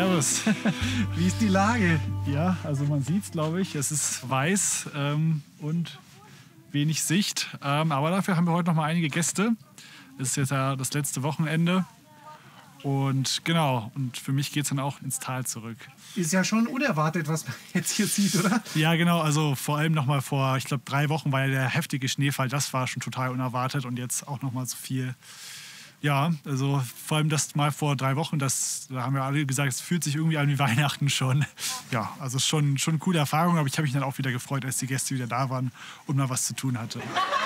Servus. Wie ist die Lage? Ja, also man sieht es, glaube ich. Es ist weiß und wenig Sicht. Aber dafür haben wir heute noch mal einige Gäste. Es ist jetzt ja das letzte Wochenende. Und genau, und für mich geht es dann auch ins Tal zurück. Ist ja schon unerwartet, was man jetzt hier sieht, oder? Ja, genau. Also vor allem noch mal vor, ich glaube, 3 Wochen war ja der heftige Schneefall. Das war schon total unerwartet. Und jetzt auch noch mal so viel. Ja, also vor allem das mal vor 3 Wochen, da haben wir alle gesagt, es fühlt sich irgendwie an wie Weihnachten schon. Ja, also schon eine coole Erfahrung, aber ich habe mich dann auch wieder gefreut, als die Gäste wieder da waren und mal was zu tun hatte.